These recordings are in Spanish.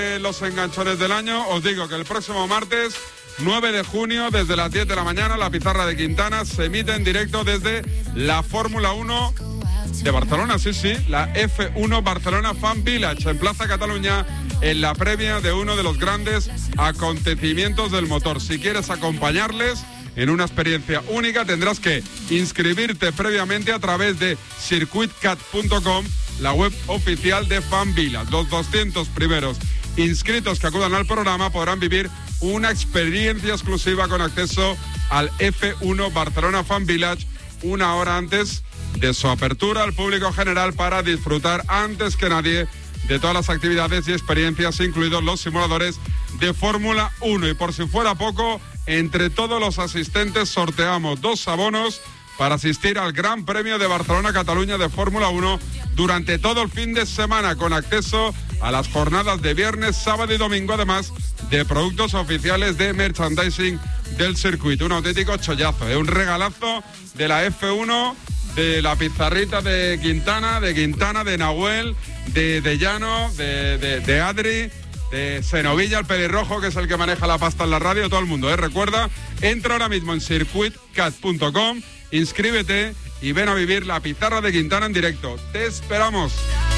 Los enganchones del año, os digo que el próximo martes 9 de junio, desde las 10 de la mañana, la pizarra de Quintana se emite en directo desde la Fórmula 1 de Barcelona, sí, la F1 Barcelona Fan Village, en Plaza Cataluña, en la previa de uno de los grandes acontecimientos del motor. Si quieres acompañarles en una experiencia única, tendrás que inscribirte previamente a través de circuitcat.com, la web oficial de Fan Village. Los 200 primeros inscritos que acudan al programa podrán vivir una experiencia exclusiva con acceso al F1 Barcelona Fan Village una hora antes de su apertura al público general, para disfrutar antes que nadie de todas las actividades y experiencias, incluidos los simuladores de Fórmula 1. Y por si fuera poco, entre todos los asistentes sorteamos 2 abonos para asistir al Gran Premio de Barcelona-Cataluña de Fórmula 1 durante todo el fin de semana, con acceso a las jornadas de viernes, sábado y domingo, además de productos oficiales de merchandising del circuito. Un auténtico chollazo, un regalazo de la F1, de la pizarrita de Quintana, de Nahuel, de Llano, de Adri, de Senovilla, el pelirrojo, que es el que maneja la pasta en la radio, todo el mundo, Recuerda, entra ahora mismo en circuitcat.com, inscríbete y ven a vivir la pizarra de Quintana en directo. ¡Te esperamos!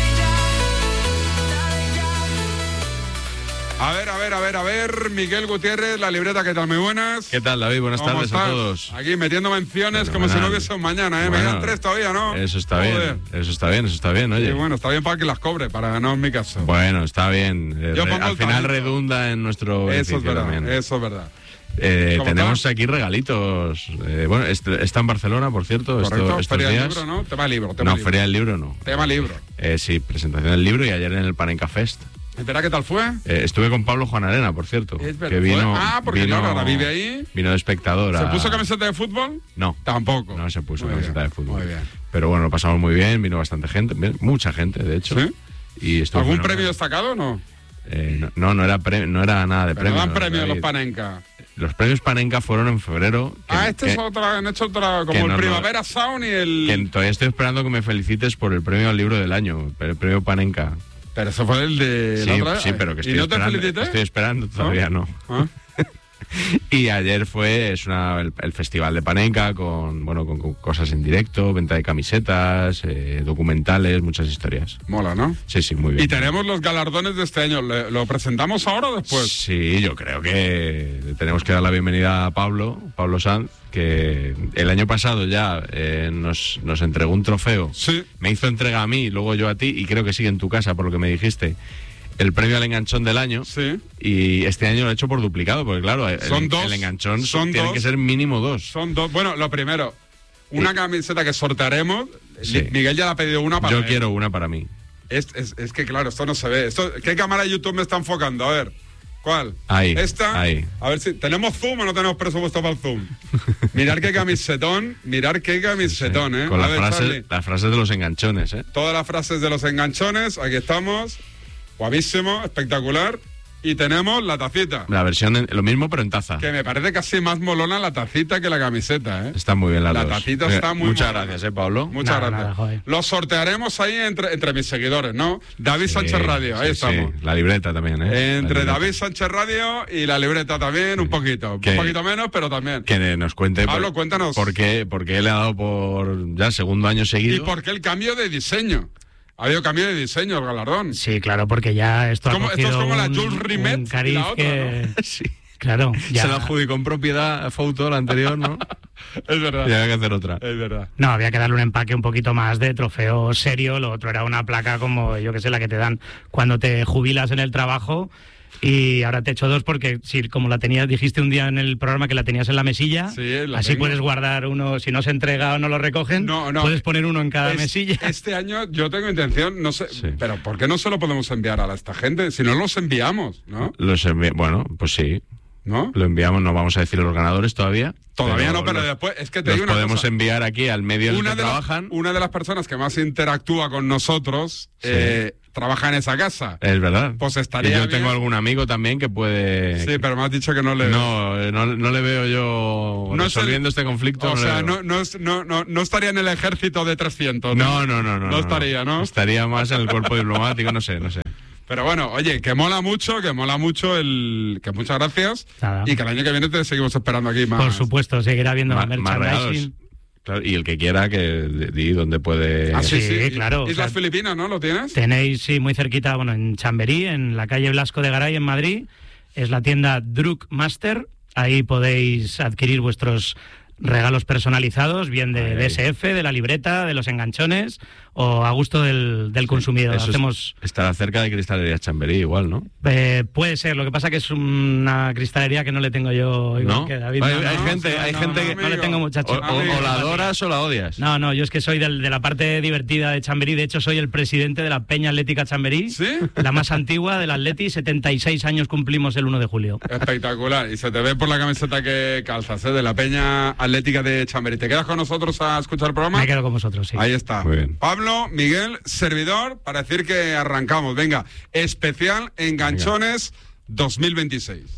A ver, Miguel Gutiérrez, la libreta, ¿qué tal? Muy buenas. ¿Qué tal, David? Buenas tardes a todos. Aquí metiendo menciones como si no hubiese un mañana, Bueno, me quedan 3 todavía, ¿no? Eso está bien, oye. Sí, bueno, está bien para que las cobre, para no en mi caso. Bueno, está bien. Al final redunda en nuestro beneficio. Eso es verdad, también. eso es verdad. Tenemos aquí regalitos. Bueno, está en Barcelona, por cierto. Correcto, estos Feria días. del Libro, ¿no? Tema libro. Feria del Libro no. Tema libro. Sí, presentación del libro y ayer en el Panenka Fest. Espera, ¿qué tal fue? Estuve con Pablo Juan Arena, por cierto. Es verdad. Que vino, porque claro, ahora vive ahí. Vino de espectador. ¿Se puso camiseta de fútbol? No. Tampoco. No se puso Muy camiseta bien, de fútbol. Muy bien. Pero bueno, lo pasamos muy bien, vino bastante gente, mucha gente, de hecho. ¿Sí? Y ¿Algún premio destacado o no? No era nada de premio. premio. ¿No dan premios los Panenka? Los premios Panenka fueron en febrero. Es otra, han hecho otra, como el Primavera Sound y el... Que todavía estoy esperando que me felicites por el premio al libro del año, el premio Panenka. Pero eso fue el de la otra vez. Sí, pero que estoy esperando. ¿Y no te felicité? Estoy esperando, todavía no. Y ayer fue el festival de Panenka con cosas en directo, venta de camisetas, documentales, muchas historias. Mola, ¿no? Sí, muy bien. Y tenemos los galardones de este año. ¿Lo presentamos ahora o después? Sí, yo creo que tenemos que dar la bienvenida a Pablo Sanz, que el año pasado ya nos entregó un trofeo. Sí. Me hizo entrega a mí, luego yo a ti, y creo que sigue en tu casa, por lo que me dijiste, el premio al enganchón del año. Sí. Y este año lo he hecho por duplicado, porque claro, el enganchón tiene que ser mínimo 2. Son 2. Bueno, lo primero, una camiseta que sortearemos. Sí. Miguel ya le ha pedido una para Yo él. quiero una para mí. Es que claro, esto no se ve. ¿Qué cámara de YouTube me está enfocando? A ver. ¿Cuál? Ahí. ¿Esta? Ahí. A ver si... ¿Tenemos zoom o no tenemos presupuesto para el zoom? Mirar qué camisetón, sí. Con las frases de los enganchones, Todas las frases de los enganchones, aquí estamos. Guapísimo, espectacular. Y tenemos la tacita. La versión, lo mismo, pero en taza. Que me parece casi más molona la tacita que la camiseta, Está muy bien la tacita está muy Muchas molona. gracias, Pablo. Muchas gracias. Lo sortearemos ahí entre mis seguidores, ¿no? David Sánchez Radio, ahí estamos. La libreta también, Entre David Sánchez Radio y la libreta también, un poquito. Un poquito menos, pero también. Que nos cuente. Pablo, cuéntanos. ¿Por qué le ha dado por ya segundo año seguido? ¿Y por qué el cambio de diseño? Ha habido cambio de diseño el galardón. Sí, claro, porque ya esto ha cogido esto es como la Jules Rimet y la otra, ¿no? Sí. Claro, ya. Se la adjudicó en propiedad Fouto, la anterior, ¿no? Es verdad. Y había que hacer otra. Es verdad. No, había que darle un empaque un poquito más de trofeo serio. Lo otro era una placa como, yo que sé, la que te dan cuando te jubilas en el trabajo. Y ahora te echo 2 porque, si como la tenías, dijiste un día en el programa que la tenías en la mesilla, así puedes guardar uno, si no se entrega o no lo recogen, puedes poner uno en cada mesilla. Este año yo tengo intención, no sé, pero ¿por qué no se lo podemos enviar a esta gente? Si no los enviamos, ¿no? Bueno, pues sí. ¿No? Lo enviamos, no vamos a decir a los ganadores todavía. Todavía no, pero después es que te digo una podemos cosa. Enviar aquí al medio en el que trabajan. Una de las personas que más interactúa con nosotros trabaja en esa casa. Es verdad. Pues estaría y yo bien. tengo algún amigo también que puede... Sí, pero me has dicho que no le veo. No le veo yo resolviendo este conflicto. O sea, no estaría en el ejército de 300. No. No estaría, ¿no? Estaría más en el cuerpo diplomático, no sé. Pero bueno, oye, que mola mucho que muchas gracias. Nada. Y que el año que viene te seguimos esperando aquí más. Por supuesto, seguirá habiendo merchandising. Claro, y el que quiera que diga dónde puede... Sí, claro. Islas Filipinas, ¿no? ¿Lo tienes? Tenéis, sí, muy cerquita, en Chamberí, en la calle Blasco de Garay, en Madrid. Es la tienda Druk Master. Ahí podéis adquirir vuestros regalos personalizados, bien de DSF, de la libreta, de los enganchones, o a gusto del consumidor. Estará cerca de Cristalería Chamberí igual, ¿no? Puede ser, lo que pasa que es una cristalería que no le tengo yo igual, ¿no? Que David. Hay gente que no le tengo muchacho. O la adoras o la odias. No, yo es que soy de la parte divertida de Chamberí. De hecho, soy el presidente de la Peña Atlética Chamberí. ¿Sí? La más antigua del Atleti. 76 años cumplimos el 1 de julio. Espectacular. Y se te ve por la camiseta que calzas, de la Peña Atlética de Chamberí. ¿Te quedas con nosotros a escuchar el programa? Me quedo con vosotros, sí. Ahí está. Muy bien. Pablo, Miguel, servidor, para decir que arrancamos. Venga, especial Enganchones 2026.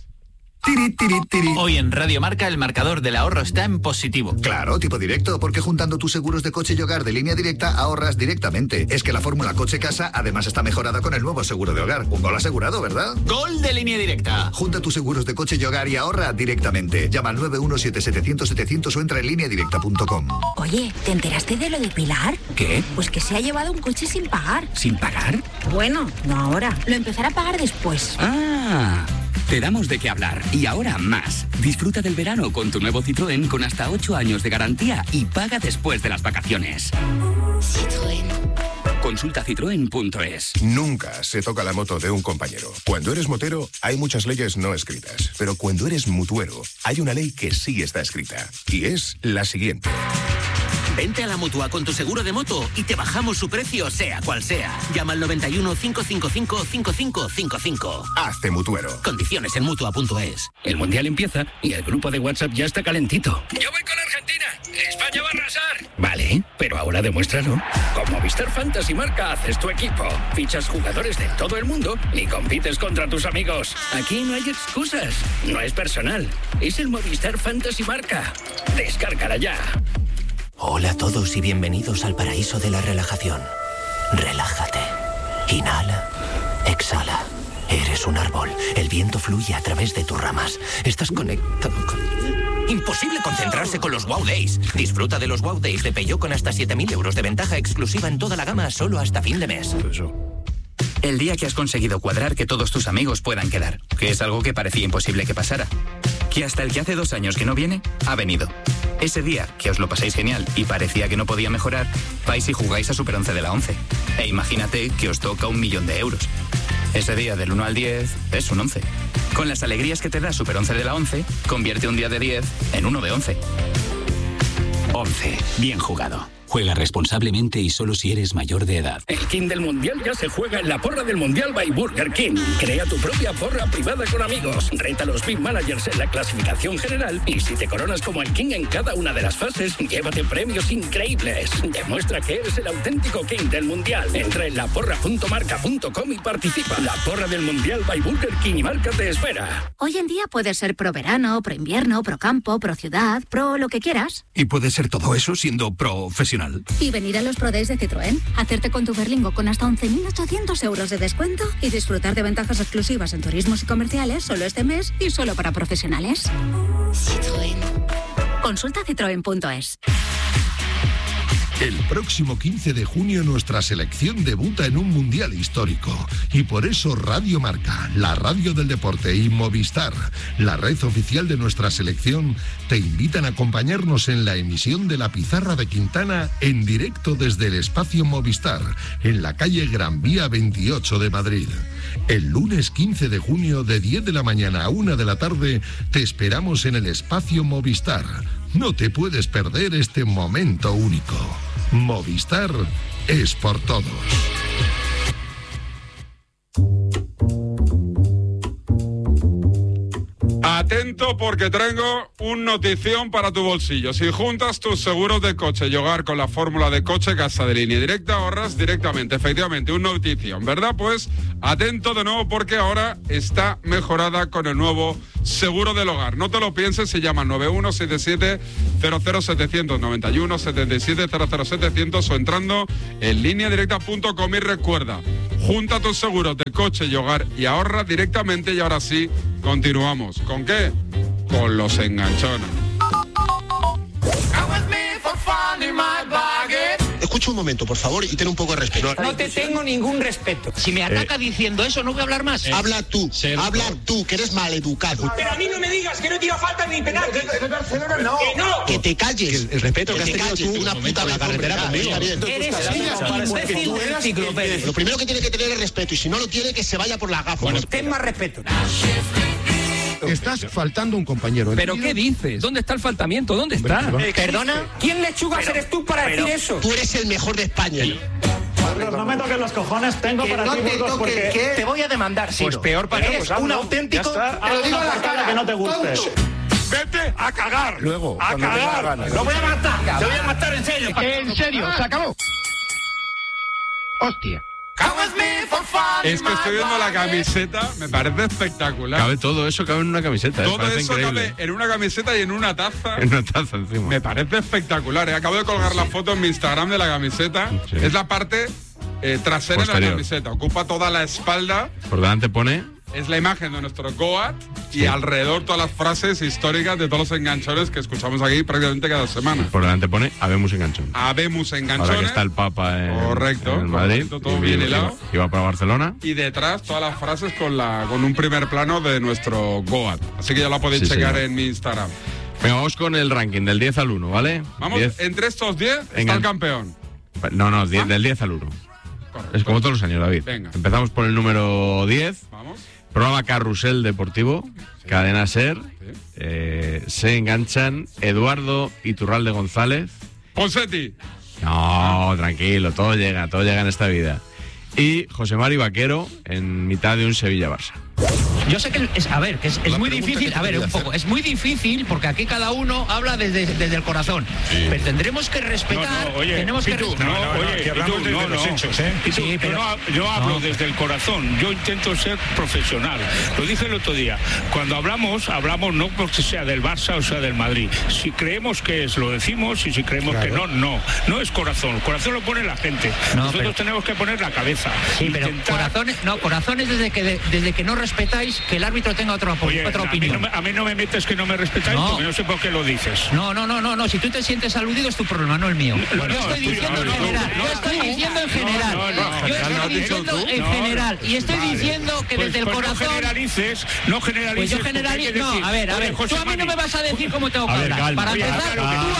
Hoy en Radio Marca el marcador del ahorro está en positivo. Claro, tipo directo, porque juntando tus seguros de coche y hogar de Línea Directa ahorras directamente. Es que la fórmula coche-casa además está mejorada con el nuevo seguro de hogar. Un gol asegurado, ¿verdad? ¡Gol de Línea Directa! Junta tus seguros de coche y hogar y ahorra directamente. Llama al 917-700-700 o entra en lineadirecta.com. Oye, ¿te enteraste de lo de Pilar? ¿Qué? Pues que se ha llevado un coche sin pagar. ¿Sin pagar? Bueno, no ahora. Lo empezará a pagar después. ¡Ah! Te damos de qué hablar. Y ahora más. Disfruta del verano con tu nuevo Citroën con hasta 8 años de garantía y paga después de las vacaciones. Citroën. Consulta citroen.es. Nunca se toca la moto de un compañero. Cuando eres motero, hay muchas leyes no escritas. Pero cuando eres mutuero, hay una ley que sí está escrita. Y es la siguiente. Vente a la Mutua con tu seguro de moto y te bajamos su precio, sea cual sea. Llama al 91 555 5555. Hazte mutuero. Condiciones en Mutua.es. El Mundial empieza y el grupo de WhatsApp ya está calentito. ¡Yo voy con Argentina! ¡España va a arrasar! Vale, pero ahora demuéstralo. Con Movistar Fantasy Marca haces tu equipo. Fichas jugadores de todo el mundo y compites contra tus amigos. Aquí no hay excusas. No es personal. Es el Movistar Fantasy Marca. Descárgala ya. Hola a todos y bienvenidos al paraíso de la relajación. Relájate. Inhala. Exhala. Eres un árbol. El viento fluye a través de tus ramas. Estás conectado con... Imposible concentrarse con los Wow Days. Disfruta de los Wow Days de Peugeot con hasta 7.000 euros de ventaja exclusiva en toda la gama solo hasta fin de mes. El día que has conseguido cuadrar que todos tus amigos puedan quedar, que es algo que parecía imposible que pasara. Que hasta el que hace 2 años que no viene, ha venido. Ese día, que os lo pasáis genial y parecía que no podía mejorar, vais y jugáis a Super 11 de la 11. E imagínate que os toca 1 millón de euros. Ese día del 1 al 10 es un 11. Con las alegrías que te da Super 11 de la 11, convierte un día de 10 en uno de 11. 11. Bien jugado. Juega responsablemente y solo si eres mayor de edad. El King del Mundial ya se juega en la porra del Mundial by Burger King. Crea tu propia porra privada con amigos. Reta a los Big Managers en la clasificación general y si te coronas como el King en cada una de las fases, llévate premios increíbles. Demuestra que eres el auténtico King del Mundial. Entra en laporra.marca.com y participa. La porra del Mundial by Burger King y Marca te espera. Hoy en día puedes ser pro verano, pro invierno, pro campo, pro ciudad, pro lo que quieras. Y puedes ser todo eso siendo profesional. Y venir a los Pro Days de Citroën, hacerte con tu Berlingo con hasta 11.800 euros de descuento y disfrutar de ventajas exclusivas en turismos y comerciales solo este mes y solo para profesionales. Citroën. Consulta citroen.es. El próximo 15 de junio nuestra selección debuta en un mundial histórico y por eso Radio Marca, la radio del deporte y Movistar, la red oficial de nuestra selección, te invitan a acompañarnos en la emisión de La Pizarra de Quintana en directo desde el espacio Movistar, en la calle Gran Vía 28 de Madrid. El lunes 15 de junio de 10 de la mañana a 1 de la tarde te esperamos en el espacio Movistar. No te puedes perder este momento único. Movistar es por todos. Atento porque traigo un notición para tu bolsillo. Si juntas tus seguros de coche y hogar con la fórmula de coche casa de Línea Directa, ahorras directamente. Efectivamente, un notición, ¿verdad? Pues atento de nuevo porque ahora está mejorada con el nuevo seguro del hogar. No te lo pienses, se llama 9177-00700, 9177-00700 o entrando en lineadirecta.com y recuerda, Junta tus seguros de coche y hogar y ahorra directamente. Y ahora sí, continuamos. ¿Con qué? Con los enganchones. Escucha un momento, por favor, y ten un poco de respeto. No te tengo ningún respeto. Si me ataca diciendo eso, no voy a hablar más. Habla tú, que eres maleducado. Pero a mí no me digas que no tira falta ni penal. No. Que no. Que te calles. El respeto que has tenido tú, una puta la carretera conmigo. Eres un imbécil enciclopedia. Lo primero que tiene que tener es respeto, y si no lo tiene, que se vaya por la gafa. Bueno, ten más respeto. Estás faltando un compañero. ¿Pero qué dices? ¿Dónde está el faltamiento? ¿Dónde está? ¿Perdona? ¿Quién lechugas eres tú para decir eso? Tú eres el mejor de España. No me toques los cojones, tengo para ti, Burgos, porque te voy a demandar, Siro. Pues peor para eres un auténtico... Te lo digo a la cara que no te guste. ¡Vete a cagar! Luego, ¡a cagar! ¡Lo voy a matar! ¡Lo voy a matar en serio! En serio, se acabó. Hostia. Es que estoy viendo la camiseta, me parece espectacular. Cabe todo eso, cabe en una camiseta. Todo eso increíble. Cabe en una camiseta y en una taza. En una taza encima. Me parece espectacular. Acabo de colgar la foto en mi Instagram de la camiseta. Sí. Es la parte trasera posterior de la camiseta. Ocupa toda la espalda. Por delante pone... Es la imagen de nuestro Goat y alrededor todas las frases históricas de todos los enganchones que escuchamos aquí prácticamente cada semana. Por delante pone Habemus enganchones. Habemus enganchones. Ahora que está el Papa en Madrid. Todo bien hilado. Y va para Barcelona. Y detrás todas las frases con un primer plano de nuestro Goat. Así que ya lo podéis checar en mi Instagram. Venga, vamos con el ranking del 10 al 1, ¿vale? Vamos, 10. Entre estos 10 está el campeón. No, 10, del 10 al 1. Correcto. Es como todos los años, David. Venga. Empezamos por el número 10. Vamos. Programa Carrusel Deportivo, sí. Cadena SER, se enganchan Eduardo Iturralde González. Ponseti. No, tranquilo, todo llega en esta vida. Y José Mari Vaquero en mitad de un Sevilla-Barça. Yo sé que es muy difícil, es muy difícil porque aquí cada uno habla desde el corazón. Sí. Pero tendremos que respetar, los hechos, ¿eh? Sí, pero yo hablo desde el corazón, yo intento ser profesional. Lo dije el otro día, cuando hablamos no porque sea del Barça o sea del Madrid. Si creemos que es, lo decimos, y si creemos que no es corazón. Corazón lo pone la gente. Nosotros tenemos que poner la cabeza. Sí, pero corazón es desde que no respetáis que el árbitro tenga otra opinión. A mí no me metes que no me respetáis porque no sé por qué lo dices. No, si tú te sientes aludido es tu problema, no el mío. Yo estoy diciendo en general. En general. Y estoy diciendo que desde el corazón... No generalices. Pues yo generalizo. A ver, tú a mí no me vas a decir cómo tengo que hablar. Para empezar,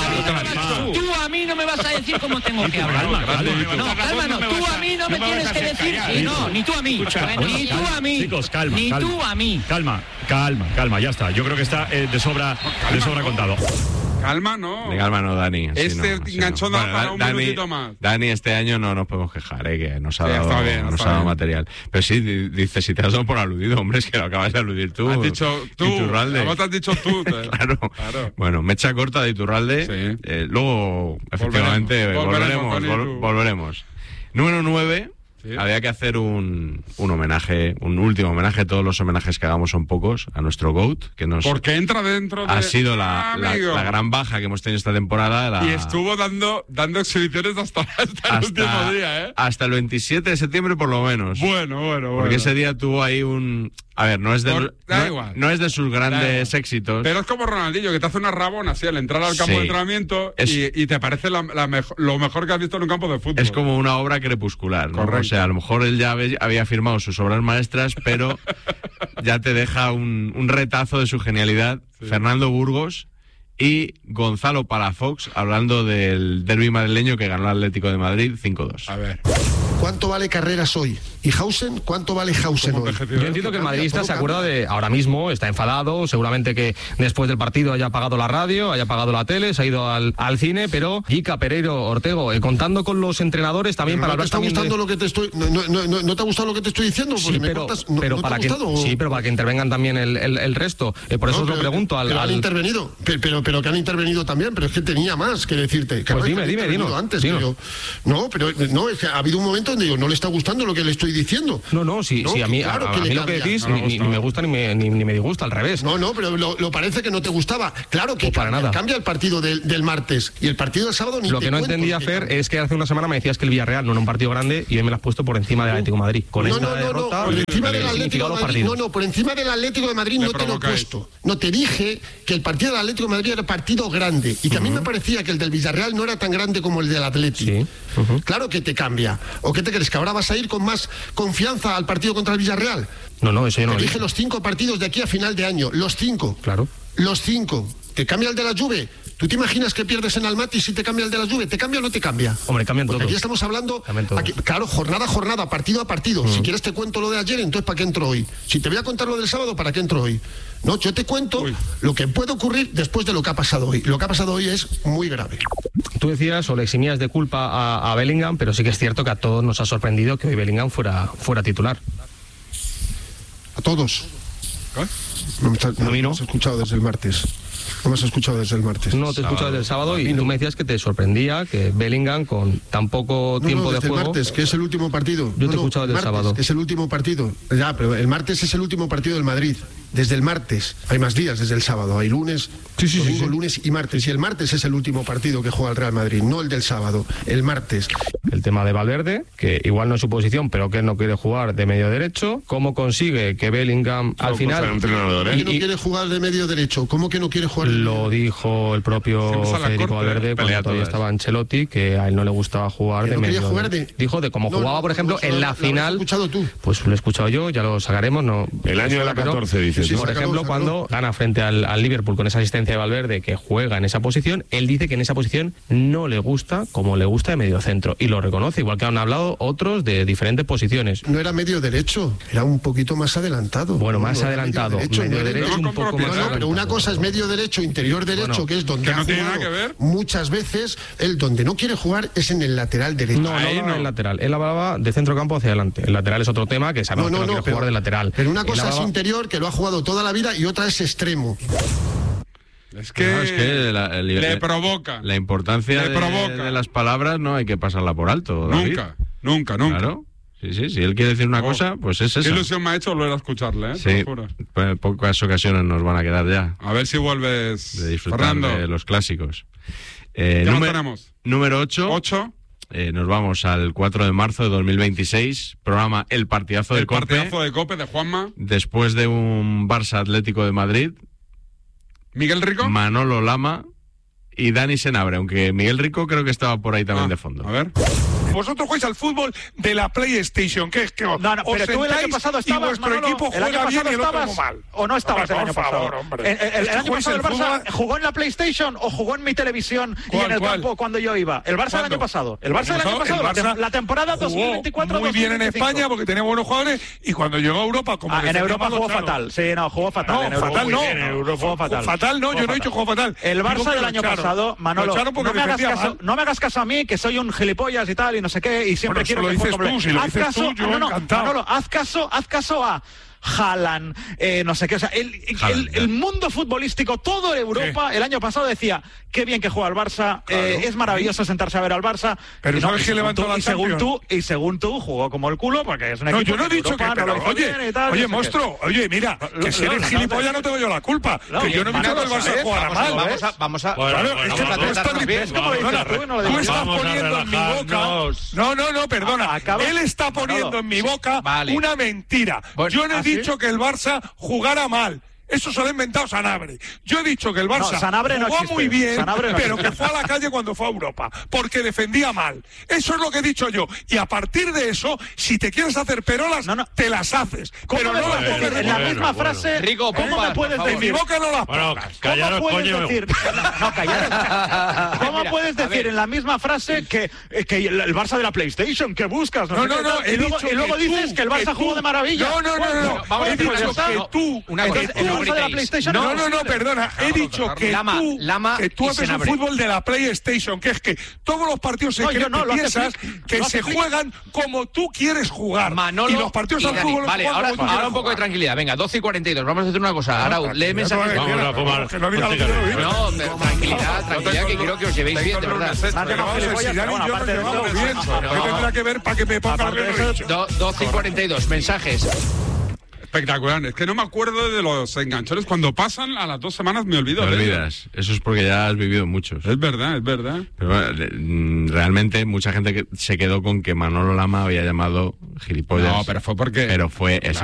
tú a mí no me vas a decir cómo tengo que hablar. No, tú a mí no me tienes que decir... Ni tú a mí. Ni tú a mí. Chicos, calma. Ni tú a mí. Calma, ya está. Yo creo que está de sobra contado. Calma, no. De calma, no, Dani. Enganchón para un minutito más. Dani, este año no nos podemos quejar, que nos ha dado material. Pero sí, dice, si te has dado por aludido, hombre, es que lo acabas de aludir tú. Has dicho tú. Iturralde. Además te has dicho tú. Claro. Bueno, mecha corta de Iturralde. Sí. Luego, efectivamente, volveremos. Número 9. Sí. Había que hacer un homenaje, un último homenaje. Todos los homenajes que hagamos son pocos a nuestro GOAT, que porque entra dentro de... Ha sido la gran baja que hemos tenido esta temporada. Y estuvo dando exhibiciones hasta el último día, ¿eh? Hasta el 27 de septiembre por lo menos. Bueno. Porque ese día tuvo ahí un... A ver, no es de sus grandes éxitos. Pero es como Ronaldinho, que te hace una rabona así al entrar al campo de entrenamiento y te parece lo mejor que has visto en un campo de fútbol. Es como una obra crepuscular, ¿no? Correcto. O sea, a lo mejor él ya había firmado sus obras maestras, pero ya te deja un retazo de su genialidad. Sí. Fernando Burgos y Gonzalo Palafox hablando del derbi madrileño que ganó el Atlético de Madrid 5-2. A ver. ¿Cuánto vale Carreras hoy? ¿Y Hausen? ¿Cuánto vale Hausen hoy? Yo entiendo que el madridista se acuerda de ahora mismo, está enfadado, seguramente que después del partido haya apagado la radio, haya apagado la tele, se ha ido al cine, pero Jica, Pereiro, Ortego, contando con los entrenadores también para hablar también lo que te estoy ¿No te ha gustado lo que te estoy diciendo? Sí, pero para que intervengan también el resto. Por eso os lo pregunto han intervenido, pero que han intervenido también, pero es que tenía más que decirte. Pues dime, antes. Es que ha habido un momento donde no le está gustando lo que le estoy diciendo. No, sí, a mí, claro a mí lo que decís ni me gusta ni me disgusta, al revés. No, pero lo parece que no te gustaba. Claro que cambia el partido del martes y el partido del sábado ni Lo que no entendía, Fer, es que hace una semana me decías que el Villarreal no era un partido grande y hoy me lo has puesto por encima del Atlético de Madrid. Con esta derrota, por encima del Atlético de Madrid. Por encima del Atlético de Madrid no te lo he puesto. No, te dije que el partido del Atlético de Madrid era partido grande y que a mí me parecía que el del Villarreal no era tan grande como el del Atlético. Sí. Claro que te cambia. ¿O qué te crees? ¿Que ahora vas a ir con más confianza al partido contra el Villarreal? No, eso yo no lo dije. Te dije los 5 partidos de aquí a final de año. Los 5. Claro. Los 5. ¿Te cambia el de la Juve? ¿Tú te imaginas que pierdes en Almaty si te cambia el de la Juve? ¿Te cambia o no te cambia? Hombre, cambian todos. Aquí estamos hablando, claro, jornada a jornada, partido a partido. Si quieres te cuento lo de ayer, entonces ¿para qué entro hoy? Si te voy a contar lo del sábado, ¿para qué entro hoy? No, yo te cuento lo que puede ocurrir después de lo que ha pasado hoy. Lo que ha pasado hoy es muy grave. Tú decías o le eximías de culpa a Bellingham, pero sí que es cierto que a todos nos ha sorprendido que hoy Bellingham fuera titular. A todos. No me has escuchado desde el martes. No me has escuchado desde el martes. No, te he escuchado desde el sábado y tú me decías que te sorprendía que Bellingham con tan poco tiempo de juego... el martes, que es el último partido. Yo te he escuchado desde el sábado. Es el último partido. Ya, pero el martes es el último partido del Madrid. Desde el martes. Hay más días desde el sábado. Hay lunes, domingo, lunes y martes. Y el martes es el último partido que juega el Real Madrid, no el del sábado. El martes. El tema de Valverde, que igual no es su posición, pero que él no quiere jugar de medio derecho. ¿Cómo consigue que Bellingham al final... ¿Por qué no quiere jugar de medio derecho? ¿Cómo que no quiere jugar? Lo dijo el propio Federico Valverde cuando todavía estaba Ancelotti, que a él no le gustaba jugar de medio derecho. Dijo de cómo jugaba, por ejemplo, en la final... ¿Lo has escuchado tú? Pues lo he escuchado yo, ya lo sacaremos. No. El año de la 14, dices. Por ejemplo, cuando gana frente al Liverpool con esa asistencia de Valverde, que juega en esa posición, él dice que en esa posición no le gusta como le gusta de medio centro. Y lo reconoce, igual que han hablado otros de diferentes posiciones. No era medio derecho, era un poquito más adelantado. Bueno, más adelantado. Medio derecho un poco más adelantado. Pero una cosa es medio derecho, interior derecho, que es donde ha jugado muchas veces. Él donde no quiere jugar es en el lateral derecho. No en el lateral. Él hablaba de centro campo hacia adelante. El lateral es otro tema que sabemos que no quiere jugar de lateral. Pero una cosa es interior, que lo ha jugado toda la vida, y otra es extremo. Es que le provoca. La importancia de las palabras no hay que pasarla por alto, David. Nunca. Claro. Sí, si él quiere decir una cosa, pues es eso. Qué ilusión me ha hecho volver a escucharle, ¿eh? Sí, pues pocas ocasiones nos van a quedar ya. A ver si vuelves, de disfrutar Fernando, de los clásicos. Número 8. Nos vamos al 4 de marzo de 2026, programa El Partidazo de Cope. El Partidazo de Cope de Juanma. Después de un Barça Atlético de Madrid. Miguel Rico. Manolo Lama y Dani Senabre, aunque Miguel Rico creo que estaba por ahí también de fondo. A ver. Vosotros jugáis al fútbol de la PlayStation, que es que no, pero tú el año pasado estabas, y vuestro equipo juega bien y el otro muy mal. ¿O no estabas el año pasado? ¿El año pasado el Barça jugó en la PlayStation o jugó en mi televisión y en el campo cuando yo iba? El Barça del año pasado. El Barça del año pasado, la temporada 2024-2025. Muy bien en España porque tenía buenos jugadores y cuando llegó a Europa... como en Europa jugó fatal. Sí, no, jugó fatal. No, fatal no. Jugó fatal. Fatal no, yo no he dicho jugó fatal. El Barça del año pasado, Manolo, no me hagas caso a mí, que soy un gilipollas y tal, y no sé qué, y siempre quiero que juegue completo. Si lo dices tú, yo encantado. Manolo, haz caso a Haaland, no sé qué, o sea, el mundo futbolístico, todo Europa, el año pasado decía, qué bien que juega el Barça, es maravilloso sentarse a ver al Barça. Pero ¿sabes quién levantó la Champions? Según tú, jugó como el culo, porque es un equipo. No, yo no he dicho que, pero oye, monstruo, oye, mira, que si eres gilipollas no tengo yo la culpa, que yo no he dicho que el Barça jugara mal. Vamos a... Claro, es que tú estás poniendo en mi boca... No, perdona, él está poniendo en mi boca una mentira. Yo no he dicho que el Barça jugara mal. Eso se lo ha inventado Sanabria. Yo he dicho que el Barça jugó muy bien, pero que fue a la calle cuando fue a Europa, porque defendía mal. Eso es lo que he dicho yo. Y a partir de eso, si te quieres hacer perolas, te las haces. Pero no las pongas en la misma frase. Rico, ¿cómo me puedes decir? En mi boca no las pongas. ¿Cómo puedes decir? No, callaros. ¿Cómo puedes decir en la misma frase que el Barça de la PlayStation, que buscas? No. Y luego dices que el Barça jugó de maravilla. No. He dicho que tú de la PlayStation. No, perdona. He dicho que tú haces un fútbol de la PlayStation, que es que todos los partidos se creen que piensas que se juegan como tú quieres jugar. Manolo y los partidos al fútbol. Vale, ahora un poco de tranquilidad. Venga, 12:42. Vamos a hacer una cosa. Arau, lee mensajes. Vamos a fumar. No, tranquilidad, que quiero que os llevéis bien, de verdad. ¿Qué tendrá que ver para que me ponga bien? 12:42. Mensajes. Espectacular. Es que no me acuerdo de los enganchones. Cuando pasan a las 2 semanas me olvido. Te olvidas. Eso es porque ya has vivido muchos. Es verdad, es verdad. Pero bueno, realmente mucha gente se quedó con que Manolo Lama había llamado gilipollas. No, pero fue porque... Pero fue esa